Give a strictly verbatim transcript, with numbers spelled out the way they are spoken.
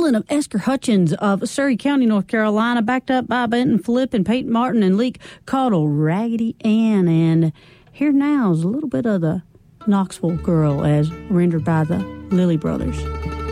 Evelyn of Esker Hutchins of Surrey County, North Carolina, backed up by Benton Flip and Peyton Martin and Leek Caudle, Raggedy Ann. And here now is a little bit of the Knoxville Girl as rendered by the Lilly Brothers.